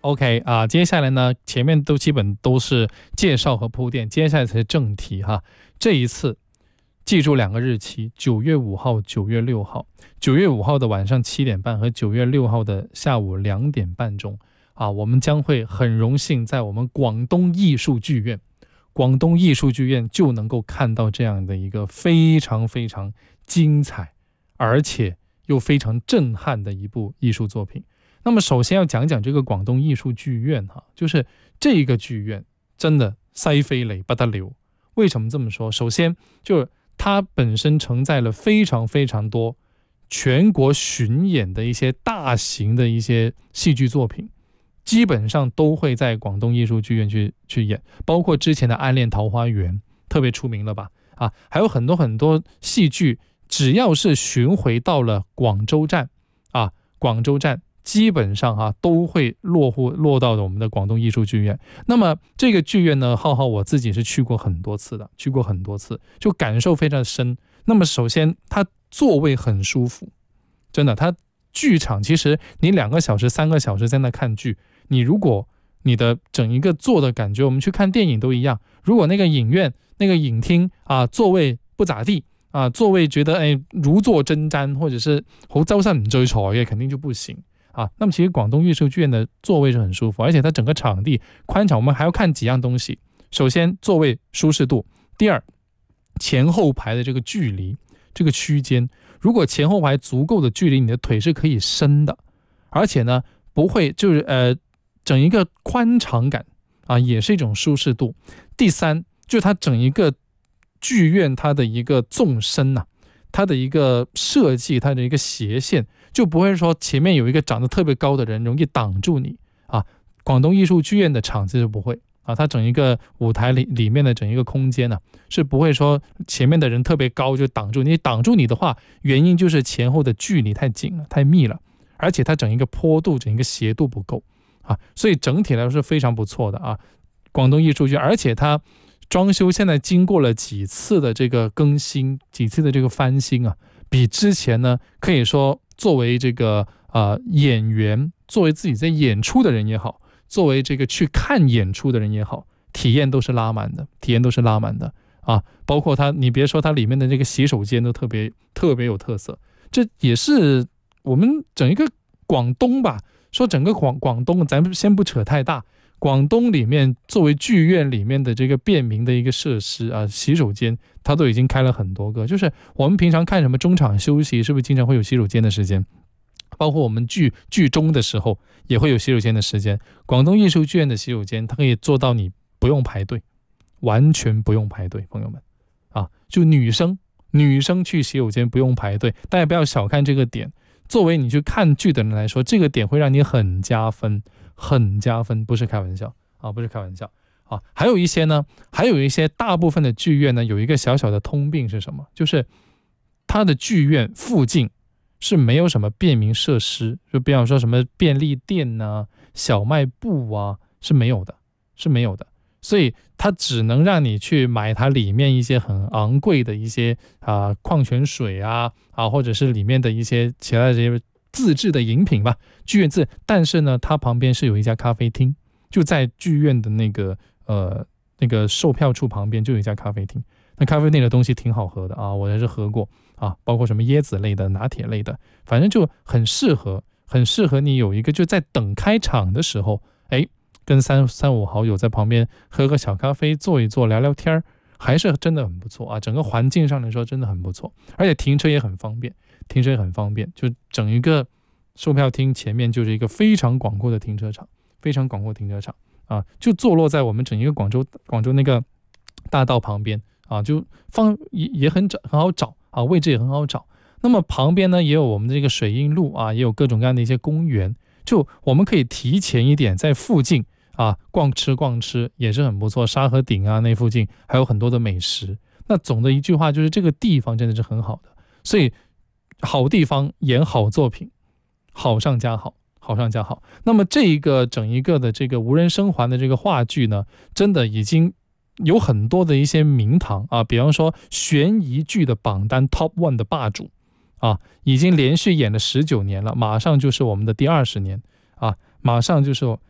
OK 啊，接下来呢，前面都基本都是介绍和铺垫，接下来才是正题哈。这一次记住2个日期，9月5号、9月6号。9月5号的晚上7点半和9月6号的下午2点半钟啊，我们将会很荣幸在我们广东艺术剧院，广东艺术剧院就能够看到这样的一个非常非常精彩，而且又非常震撼的一部艺术作品。那么首先要讲讲这个广东艺术剧院哈，就是这个剧院真的犀飛利不得了。为什么这么说？首先就是它本身承载了非常非常多全国巡演的一些大型的一些戏剧作品，基本上都会在广东艺术剧院去演，包括之前的《暗恋桃花源》特别出名了吧？啊，还有很多很多戏剧，只要是巡回到了广州站啊，广州站基本上都会落到我们的广东艺术剧院。那么这个剧院呢，浩浩我自己是去过很多次的，就感受非常深。那么首先它座位很舒服，真的，它剧场其实你2个小时3个小时在那看剧，你如果你的整一个坐的感觉，我们去看电影都一样，如果那个影院那个影厅啊座位不咋地啊，座位觉得如坐针毡，或者是好周身唔聚財嘅，肯定就不行啊。那么其实广东艺术剧院的座位是很舒服，而且它整个场地宽敞。我们还要看几样东西，首先座位舒适度，第二前后排的这个距离，这个区间，如果前后排足够的距离，你的腿是可以伸的，而且呢不会就是整一个宽敞感啊，也是一种舒适度。第三就是它整一个剧院它的一个纵深啊，它的一个设计，它的一个斜线，就不会说前面有一个长得特别高的人容易挡住你啊。广东艺术剧院的场子就不会啊，它整一个舞台里面的整一个空间呢，是不会说前面的人特别高就挡住你，挡住你的话，原因就是前后的距离太紧了，太密了，而且它整一个坡度，整一个斜度不够啊，所以整体来说是非常不错的啊。广东艺术剧院，而且它装修现在经过了几次的这个更新，几次的这个翻新啊，比之前呢可以说作为这个演员，作为自己在演出的人也好，作为这个去看演出的人也好，体验都是拉满的啊。包括它，你别说它里面的这个洗手间都特别有特色，这也是我们整一个广东吧，说整个广东咱们先不扯太大，广东里面作为剧院里面的这个便民的一个设施啊，洗手间它都已经开了很多个，就是我们平常看什么中场休息是不是经常会有洗手间的时间，包括我们剧中的时候也会有洗手间的时间。广东艺术剧院的洗手间它可以做到你不用排队，完全不用排队，朋友们啊，就女生去洗手间不用排队，大家不要小看这个点，作为你去看剧的人来说，这个点会让你很加分，不是开玩笑啊。还有一些大部分的剧院呢，有一个小小的通病是什么？就是它的剧院附近是没有什么便民设施，就比方说什么便利店啊、小卖部啊，是没有的，所以它只能让你去买它里面一些很昂贵的一些矿泉水啊，或者是里面的一些其他的这些自制的饮品吧，剧院自。但是呢，它旁边是有一家咖啡厅，就在剧院的那个售票处旁边就有一家咖啡厅。那咖啡厅的东西挺好喝的啊，我还是喝过啊，包括什么椰子类的、拿铁类的，反正就很适合你有一个就在等开场的时候，跟三五好友在旁边喝个小咖啡，坐一坐，聊聊天，还是真的很不错啊。整个环境上来说真的很不错，而且停车也很方便，就整一个售票厅前面就是一个非常广阔的停车场啊，就坐落在我们整一个广州那个大道旁边啊，就也很好找啊，位置也很好找。那么旁边呢也有我们的这个水印路啊，也有各种各样的一些公园，就我们可以提前一点在附近啊逛吃也是很不错。沙河顶啊那附近还有很多的美食。那总的一句话就是这个地方真的是很好的，所以好地方演好作品，好上加好。那么这一个整一个的这个无人生还的这个话剧呢，真的已经有很多的一些名堂啊，比方说悬疑剧的榜单 Top 1 的霸主啊，已经连续演了19年了，马上就是我们的第20年啊，马上就是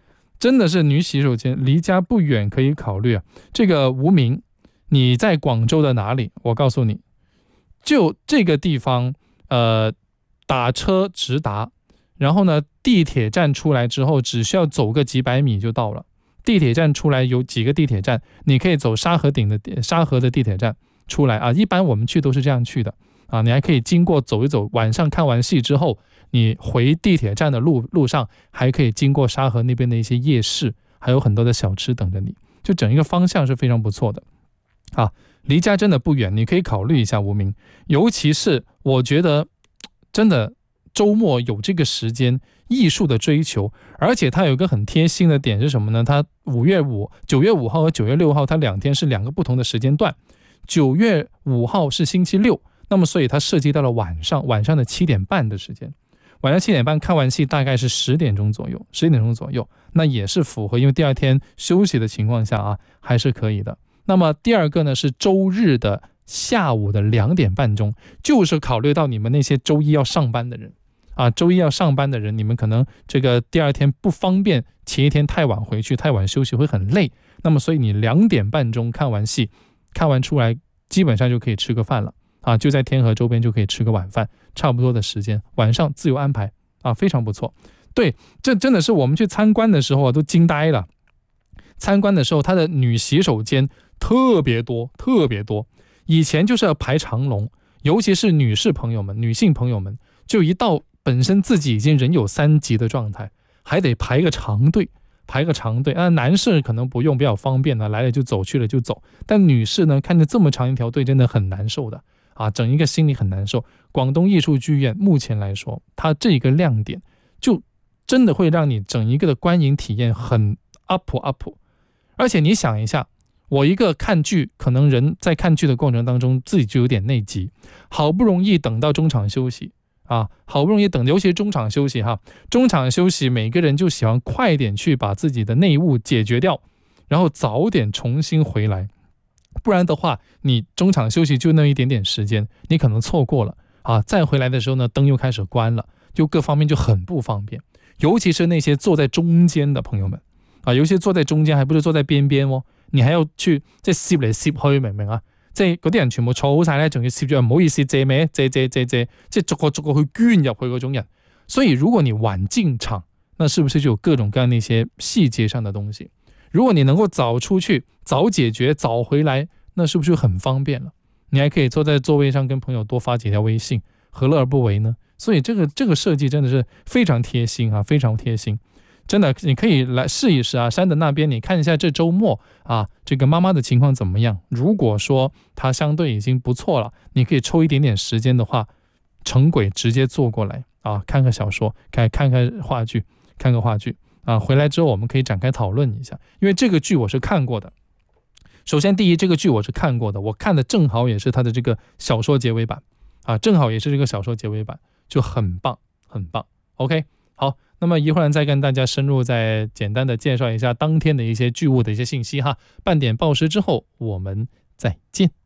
真的是女洗手间，离家不远可以考虑啊。这个无名，你在广州的哪里？我告诉你，就这个地方，打车直达，然后呢，地铁站出来之后，只需要走个几百米就到了。地铁站出来有几个地铁站，你可以走沙河的地铁站出来啊。一般我们去都是这样去的啊。你还可以经过走一走，晚上看完戏之后，你回地铁站的路上，还可以经过沙河那边的一些夜市，还有很多的小吃等着你，就整一个方向是非常不错的啊。离家真的不远，你可以考虑一下无名。尤其是我觉得真的周末有这个时间，艺术的追求，而且它有一个很贴心的点是什么呢？它9月5号和9月6号，它2天是2个不同的时间段。9月5号是星期六，那么所以它涉及到了晚上的7点半的时间。晚上7点半看完戏，大概是10点钟左右，那也是符合，因为第二天休息的情况下啊，还是可以的。那么第二个呢是周日的下午的2点半钟，就是考虑到你们那些周一要上班的人啊，周一要上班的人，你们可能这个第二天不方便，前一天太晚回去，太晚休息会很累。那么所以你2点半钟看完戏，看完出来基本上就可以吃个饭了啊，就在天河周边就可以吃个晚饭，差不多的时间，晚上自由安排啊，非常不错。对，这真的是我们去参观的时候啊，都惊呆了。参观的时候，它的女洗手间特别多，以前就是要排长龙，尤其是女性朋友们，就一到本身自己已经人有3急的状态，还得排个长队。男士可能不用，比较方便的，来了就走，去了就走。但女士呢，看着这么长一条队，真的很难受的啊，整一个心里很难受。广东艺术剧院目前来说，它这个亮点就真的会让你整一个的观影体验很 up。而且你想一下，我一个看剧，可能人在看剧的过程当中自己就有点内急，好不容易等到中场休息啊，尤其是中场休息哈，中场休息每个人就喜欢快点去把自己的内务解决掉，然后早点重新回来，不然的话，你中场休息就那一点点时间，你可能错过了啊，再回来的时候呢，灯又开始关了，就各方面就很不方便，尤其是那些坐在中間的朋友們啊，有些坐在中間，還不是坐在邊邊喎，你還要去即係攝嚟攝去，明唔明啊？即係嗰啲人全部坐好晒咧，仲要攝住，唔好意思借咩？借，即係逐個去捐入去嗰種人。所以如果你晚進場，那是不是就有各種各樣那些細節上的東西？如果你能夠早出去、早解決、早回來，那是不是就很方便了？你還可以坐在座位上跟朋友多發幾條微信，何樂而不為呢？所以這個設計真的是非常貼心啊，非常貼心。真的，你可以來試一試啊，山的那邊你看一下這週末啊，這個媽媽的情況怎麼樣？如果說她相對已經不錯了，你可以抽一點點時間的話，城軌直接坐過來啊，看個小說，看個話劇啊，回來之後我們可以展開討論一下，因為這個劇我是看過的。首先第一，這個劇我是看過的，我看的正好也是它的這個小說結尾版啊，正好也是這個小說結尾版，就很棒很棒。OK， 好，那麼一會兒再跟大家深入再簡單的介紹一下當天的一些劇務的一些信息哈。半點報時之後我們再見。